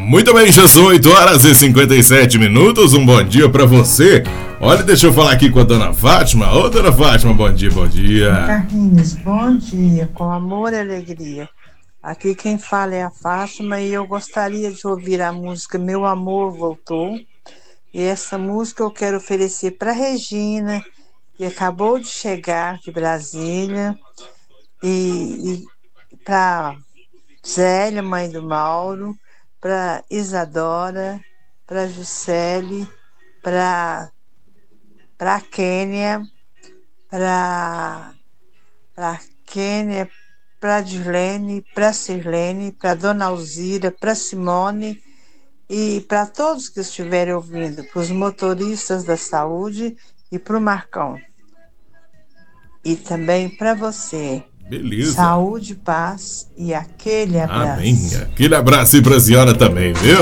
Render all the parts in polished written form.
Muito bem, já são 8h57. Um bom dia pra você. Olha, deixa eu falar aqui com a dona Fátima. Ô, dona Fátima, bom dia, bom dia. Carlinhos, bom dia, com amor e alegria. Aqui quem fala é a Fátima e eu gostaria de ouvir a música Meu Amor Voltou. E essa música eu quero oferecer para Regina, que acabou de chegar de Brasília, e para Zélia, mãe do Mauro, para Isadora, para Juscelie, para Kênia, para Kênia, para Dirlene, para Sirlene, para Dona Alzira, para Simone e para todos que estiverem ouvindo, para os motoristas da saúde e para o Marcão. E também para você. Beleza. Saúde, paz e aquele abraço. Amém. Aquele abraço aí pra senhora também, viu?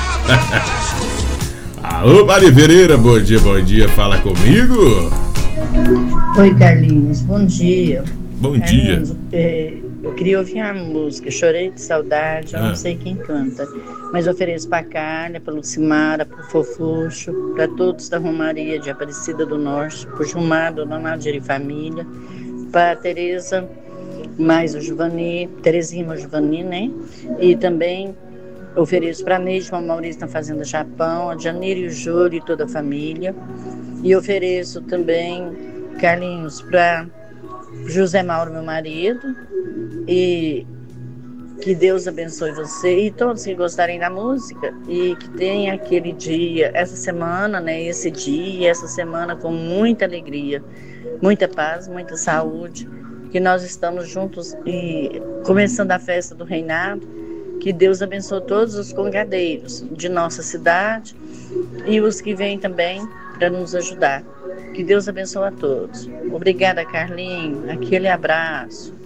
Alô, Mari Pereira, bom dia, fala comigo. Oi, Carlinhos, bom dia. Bom Carlinhos, dia. Eu queria ouvir a música Chorei de Saudade, eu não sei quem canta, mas ofereço pra Carla, pra Lucimara, pro Fofuxo, pra todos da Romaria de Aparecida do Norte, pro Gilmar, Dona Nadir e família, pra Tereza, mais o Giovanni, Terezinha, o Giovanni, né? E também ofereço para Neide, o Maurício na Fazenda Japão, a Janira e o Júlio e toda a família. E ofereço também, Carlinhos, para José Mauro, meu marido. E que Deus abençoe você e todos que gostarem da música. E que tenha aquele dia, essa semana, né? Esse dia, essa semana com muita alegria, muita paz, muita saúde. Que nós estamos juntos e começando a festa do reinado, que Deus abençoe todos os congradeiros de nossa cidade e os que vêm também para nos ajudar. Que Deus abençoe a todos. Obrigada, Carlinhos. Aquele abraço.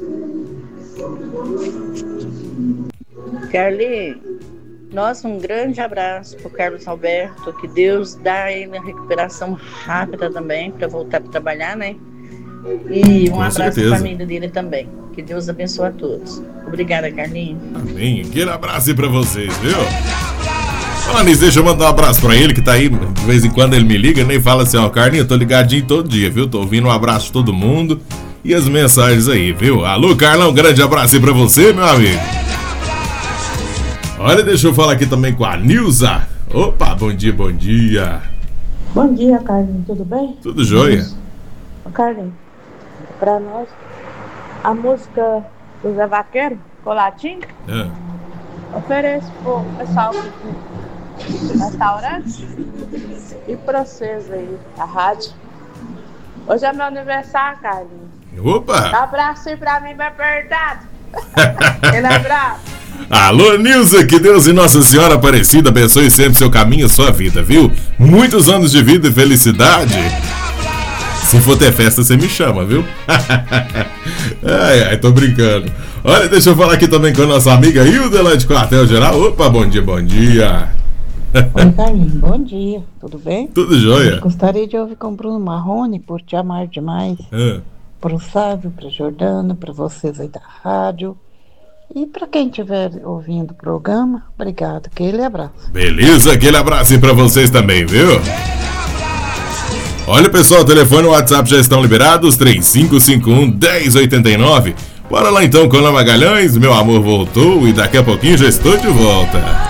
Carlinhos, nossa, um grande abraço para o Carlos Alberto. Que Deus dá a ele a recuperação rápida também para voltar para trabalhar, né? E um abraço para a família dele também. Que Deus abençoe a todos. Obrigada, Carlinhos. Amém. Aquele abraço aí pra vocês, viu? Olha, Nisso, deixa eu mandar um abraço pra ele, que tá aí, de vez em quando ele me liga, né? E fala assim, ó, Carlinhos, eu tô ligadinho todo dia, viu? Tô ouvindo um abraço de todo mundo e as mensagens aí, viu? Alô, Carlão, grande abraço aí pra você, meu amigo. Olha, deixa eu falar aqui também com a Nilza. Opa, bom dia, bom dia. Bom dia, Carlinhos, tudo bem? Tudo jóia. Carlinhos, pra nós, a música do Zé Vaqueiro, Colatinho, ofereço pro pessoal do restaurante e pra vocês aí, a rádio. Hoje é meu aniversário, Carlinhos. Opa! Um abraço aí pra mim, bem apertado. Aquele abraço. Alô, Nilza, que Deus e Nossa Senhora Aparecida abençoe sempre seu caminho e sua vida, viu? Muitos anos de vida e felicidade. Se for ter festa, você me chama, viu? Ai, tô brincando. Olha, deixa eu falar aqui também com a nossa amiga Hilda lá de Quartel Geral. Opa, bom dia, bom dia. Oi, Carlinhos, bom dia, tudo bem? Tudo jóia. Gostaria de ouvir com o Bruno Marrone, por te amar demais. Pro Sávio, pra Jordana, pra vocês aí da rádio. E pra quem estiver ouvindo o programa, obrigado, aquele abraço. Beleza, aquele abraço aí pra vocês também, viu? Olha, pessoal, o telefone e o WhatsApp já estão liberados, 3551-1089. Bora lá então com Ana Magalhães, meu amor voltou e daqui a pouquinho já estou de volta.